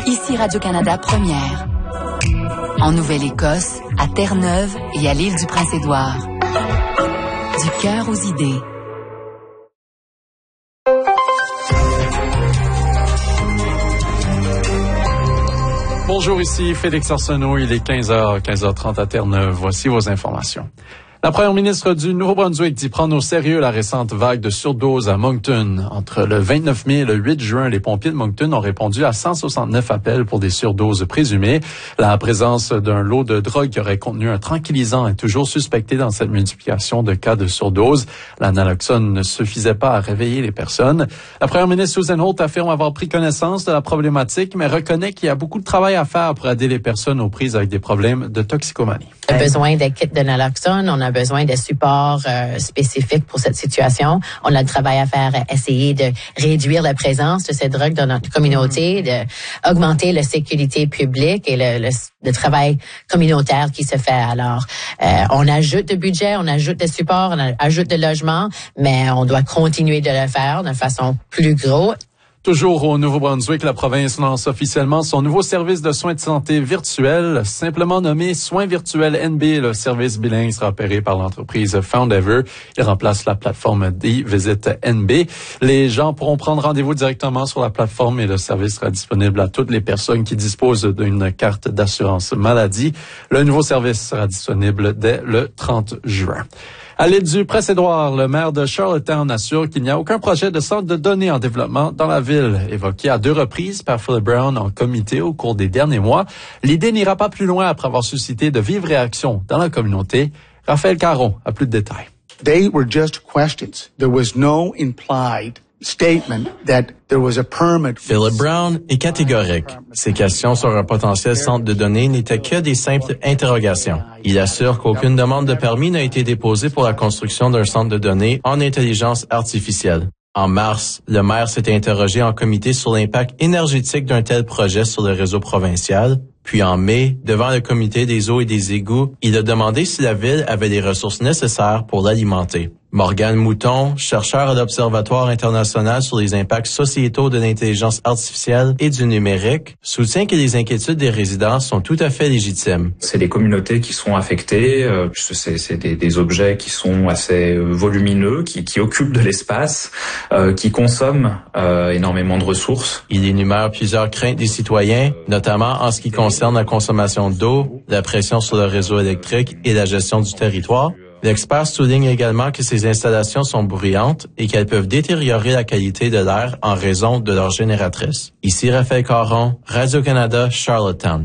Ici Radio-Canada Première. En Nouvelle-Écosse, à Terre-Neuve et à l'île du Prince-Édouard. Du cœur aux idées. Bonjour, ici Félix Arsenault. Il est 15h30 à Terre-Neuve. Voici vos informations. La première ministre du Nouveau-Brunswick dit prendre au sérieux la récente vague de surdose à Moncton. Entre le 29 mai et le 8 juin, les pompiers de Moncton ont répondu à 169 appels pour des surdoses présumées. La présence d'un lot de drogue qui aurait contenu un tranquillisant est toujours suspectée dans cette multiplication de cas de surdose. La naloxone ne suffisait pas à réveiller les personnes. La première ministre Susan Holt affirme avoir pris connaissance de la problématique, mais reconnaît qu'il y a beaucoup de travail à faire pour aider les personnes aux prises avec des problèmes de toxicomanie. On a besoin de kits de naloxone, on a besoin de supports spécifiques pour cette situation. On a le travail à faire à essayer de réduire la présence de ces drogues dans notre communauté, de augmenter la sécurité publique et le travail communautaire qui se fait. Alors, on ajoute de budget, on ajoute de support, on ajoute de logement, mais on doit continuer de le faire de façon plus grosse. Toujours au Nouveau-Brunswick, la province lance officiellement son nouveau service de soins de santé virtuel, simplement nommé Soins virtuels NB. Le service bilingue sera opéré par l'entreprise Foundever. Il remplace la plateforme d'e-Visit NB. Les gens pourront prendre rendez-vous directement sur la plateforme et le service sera disponible à toutes les personnes qui disposent d'une carte d'assurance maladie. Le nouveau service sera disponible dès le 30 juin. À l'île du Prince-Édouard, le maire de Charlottetown assure qu'il n'y a aucun projet de centre de données en développement dans la ville. Évoqué à 2 reprises par Philip Brown en comité au cours des derniers mois, l'idée n'ira pas plus loin après avoir suscité de vives réactions dans la communauté. Raphaël Caron a plus de détails. They were just questions. There was no implied statement that there was a permit. Philip Brown est catégorique. Ces questions sur un potentiel centre de données n'étaient que des simples interrogations. Il assure qu'aucune demande de permis n'a été déposée pour la construction d'un centre de données en intelligence artificielle. En mars, le maire s'était interrogé en comité sur l'impact énergétique d'un tel projet sur le réseau provincial. Puis en mai, devant le comité des eaux et des égouts, il a demandé si la ville avait les ressources nécessaires pour l'alimenter. Morgane Mouton, chercheur à l'Observatoire international sur les impacts sociétaux de l'intelligence artificielle et du numérique, soutient que les inquiétudes des résidents sont tout à fait légitimes. C'est les communautés qui sont affectées, c'est des objets qui sont assez volumineux, qui occupent de l'espace, qui consomment énormément de ressources. Il énumère plusieurs craintes des citoyens, notamment en ce qui concerne la consommation d'eau, la pression sur le réseau électrique et la gestion du territoire. L'expert souligne également que ces installations sont bruyantes et qu'elles peuvent détériorer la qualité de l'air en raison de leur génératrice. Ici Raphaël Caron, Radio-Canada, Charlottetown.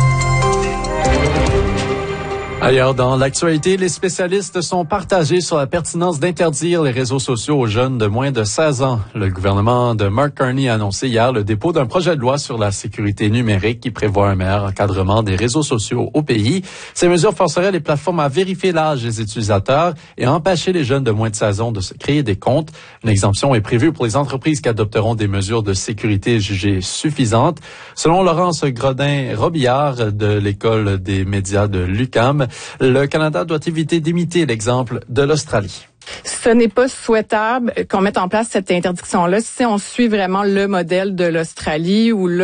Ailleurs dans l'actualité, les spécialistes sont partagés sur la pertinence d'interdire les réseaux sociaux aux jeunes de moins de 16 ans. Le gouvernement de Mark Carney a annoncé hier le dépôt d'un projet de loi sur la sécurité numérique qui prévoit un meilleur encadrement des réseaux sociaux au pays. Ces mesures forceraient les plateformes à vérifier l'âge des utilisateurs et à empêcher les jeunes de moins de 16 ans de se créer des comptes. Une exemption est prévue pour les entreprises qui adopteront des mesures de sécurité jugées suffisantes. Selon Laurence Grodin-Robillard de l'École des médias de l'UQAM, le Canada doit éviter d'imiter l'exemple de l'Australie. Ce n'est pas souhaitable qu'on mette en place cette interdiction-là si on suit vraiment le modèle de l'Australie où